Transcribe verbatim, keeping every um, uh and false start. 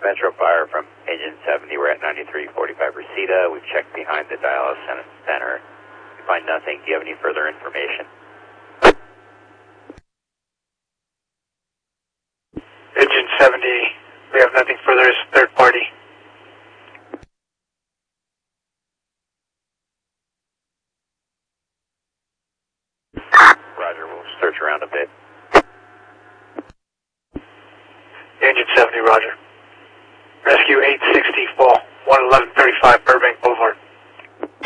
Metro Fire from Engine seventy. We're at ninety-three forty-five Reseda. We've checked behind the dialysis center. We find nothing. Do you have any further information? Engine seventy. We have nothing further. It's third party. Roger. We'll search around a bit. Engine seventy, roger. Rescue eight sixty, fall, one eleven thirty-five Burbank Boulevard.